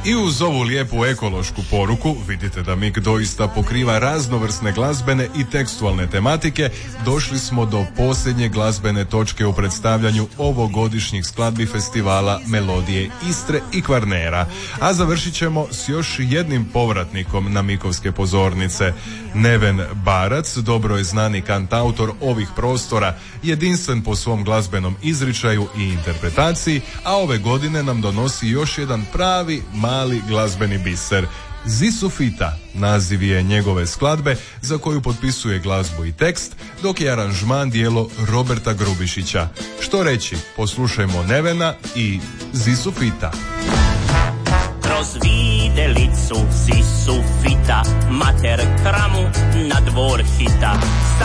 I uz ovu lijepu ekološku poruku, vidite da Mik doista pokriva raznovrsne glazbene i tekstualne tematike, došli smo do posljednje glazbene točke u predstavljanju ovogodišnjih skladbi festivala Melodije Istre i Kvarnera. A završit ćemo s još jednim povratnikom na mikovske pozornice. Neven Barac, dobro je znani kantautor ovih prostora, jedinstven po svom glazbenom izričaju i interpretaciji, a ove godine nam donosi još jedan pravi mali glazbeni biser. Zisufita, naziv je njegove skladbe za koju potpisuje glazbu i tekst, dok je aranžman djelo Roberta Grubišića. Što reći, poslušajmo Nevena i Zisufita. Kroz videlicu Zisufita, mater kramu na dvor hita.